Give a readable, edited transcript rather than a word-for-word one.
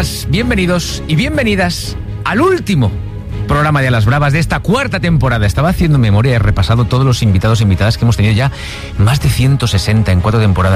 Bienvenidas, bienvenidos y bienvenidas al último programa de A las Bravas de esta cuarta temporada. Estaba haciendo memoria y he repasado todos los invitados e invitadas que hemos tenido ya, más de 160 en 4 temporadas.